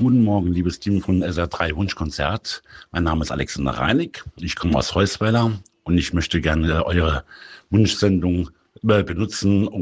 Guten Morgen, liebes Team von SR3 Wunschkonzert. Mein Name ist Alexander Reinig. Ich komme aus Heusweiler und ich möchte gerne eure Wunschsendung benutzen,